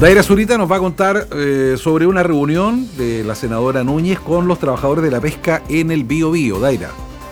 Daira Zurita nos va a contar sobre una reunión de la senadora Núñez con los trabajadores de la pesca en el Biobío. Daira.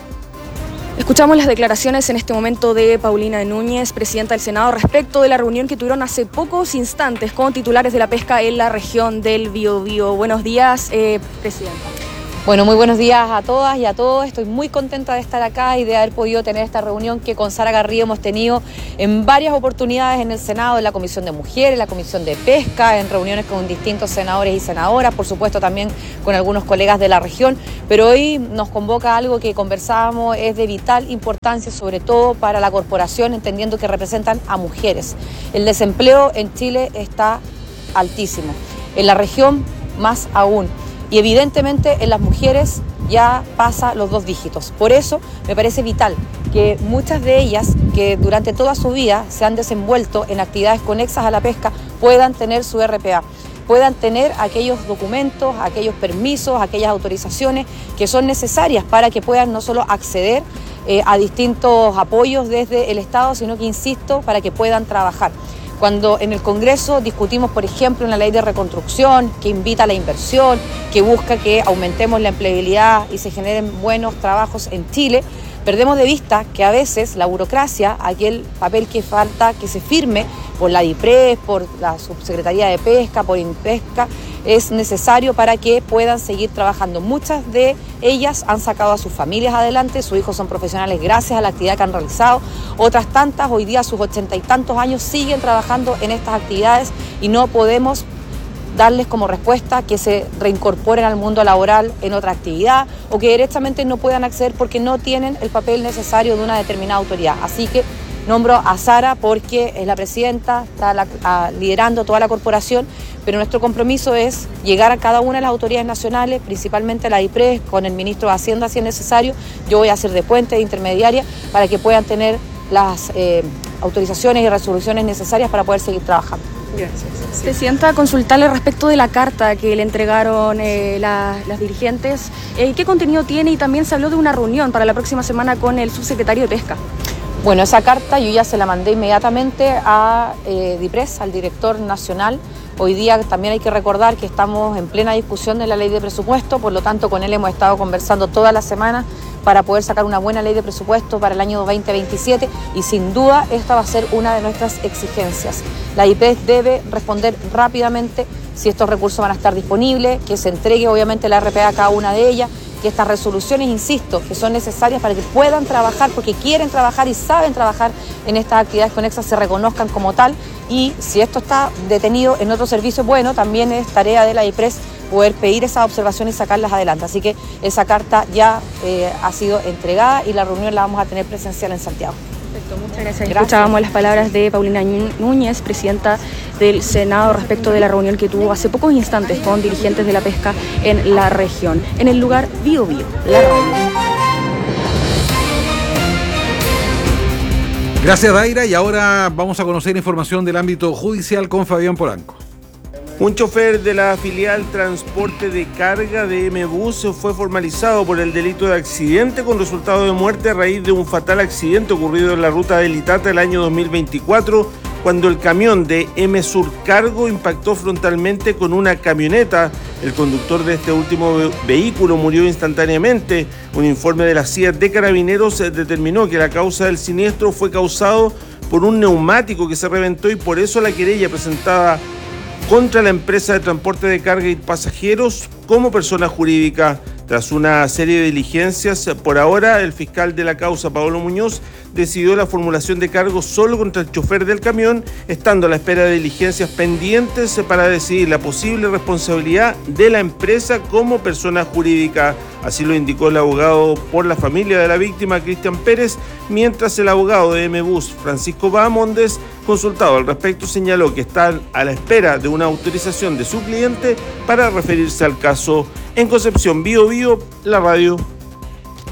Escuchamos las declaraciones en este momento de Paulina Núñez, presidenta del Senado, respecto de la reunión que tuvieron hace pocos instantes con titulares de la pesca en la región del Biobío. Buenos días, presidenta. Bueno, muy buenos días a todas y a todos. Estoy muy contenta de estar acá y de haber podido tener esta reunión que con Sara Garrido hemos tenido en varias oportunidades en el Senado, en la Comisión de Mujeres, en la Comisión de Pesca, en reuniones con distintos senadores y senadoras, por supuesto también con algunos colegas de la región, pero hoy nos convoca algo que conversábamos, es de vital importancia, sobre todo para la corporación, entendiendo que representan a mujeres. El desempleo en Chile está altísimo, en la región más aún. Y evidentemente en las mujeres ya pasa los 2 dígitos. Por eso me parece vital que muchas de ellas que durante toda su vida se han desenvuelto en actividades conexas a la pesca puedan tener su RPA, puedan tener aquellos documentos, aquellos permisos, aquellas autorizaciones que son necesarias para que puedan no solo acceder a distintos apoyos desde el Estado, sino que, insisto, para que puedan trabajar. Cuando en el Congreso discutimos, por ejemplo, una ley de reconstrucción que invita a la inversión, que busca que aumentemos la empleabilidad y se generen buenos trabajos en Chile, perdemos de vista que a veces la burocracia, aquel papel que falta que se firme por la DIPRES, por la Subsecretaría de Pesca, por INPESCA, es necesario para que puedan seguir trabajando. Muchas de ellas han sacado a sus familias adelante, sus hijos son profesionales gracias a la actividad que han realizado. Otras tantas, hoy día a sus 80 y tantos años, siguen trabajando en estas actividades y no podemos darles como respuesta que se reincorporen al mundo laboral en otra actividad o que directamente no puedan acceder porque no tienen el papel necesario de una determinada autoridad. Así que nombro a Sara porque es la presidenta, está liderando toda la corporación, pero nuestro compromiso es llegar a cada una de las autoridades nacionales, principalmente a la DIPRES, con el ministro de Hacienda si es necesario. Yo voy a hacer de puente, de intermediaria, para que puedan tener las autorizaciones y resoluciones necesarias para poder seguir trabajando. Gracias. Presidenta, consultarle respecto de la carta que le entregaron las dirigentes. ¿Qué contenido tiene? Y también se habló de una reunión para la próxima semana con el subsecretario de Pesca. Bueno, esa carta yo ya se la mandé inmediatamente a DIPRES, al director nacional. Hoy día también hay que recordar que estamos en plena discusión de la ley de presupuesto, por lo tanto con él hemos estado conversando toda la semana para poder sacar una buena ley de presupuesto para el año 2027 y sin duda esta va a ser una de nuestras exigencias. La DIPRES debe responder rápidamente si estos recursos van a estar disponibles, que se entregue obviamente la RPA a cada una de ellas, que estas resoluciones, insisto, que son necesarias para que puedan trabajar porque quieren trabajar y saben trabajar en estas actividades conexas, se reconozcan como tal, y si esto está detenido en otro servicio, bueno, también es tarea de la DIPRES poder pedir esas observaciones y sacarlas adelante. Así que esa carta ya ha sido entregada y la reunión la vamos a tener presencial en Santiago. Perfecto, muchas gracias. Escuchábamos las palabras de Paulina Núñez, presidenta del Senado, respecto de la reunión que tuvo hace pocos instantes con dirigentes de la pesca en la región, en el lugar Biobío, la radio. Gracias, Daira, y ahora vamos a conocer información del ámbito judicial con Fabián Polanco. Un chofer de la filial Transporte de Carga de M-Bus fue formalizado por el delito de accidente con resultado de muerte a raíz de un fatal accidente ocurrido en la ruta de Litata el año 2024, cuando el camión de M-Sur Cargo impactó frontalmente con una camioneta. El conductor de este último vehículo murió instantáneamente. Un informe de la CIA de Carabineros determinó que la causa del siniestro fue causado por un neumático que se reventó y por eso la querella presentada contra la empresa de transporte de carga y pasajeros como persona jurídica. Tras una serie de diligencias, por ahora el fiscal de la causa, Paolo Muñoz, decidió la formulación de cargos solo contra el chofer del camión, estando a la espera de diligencias pendientes para decidir la posible responsabilidad de la empresa como persona jurídica. Así lo indicó el abogado por la familia de la víctima, Cristian Pérez, mientras el abogado de M-Bus, Francisco Bahamondes, consultado al respecto, señaló que están a la espera de una autorización de su cliente para referirse al caso. En Concepción, Biobío, la radio.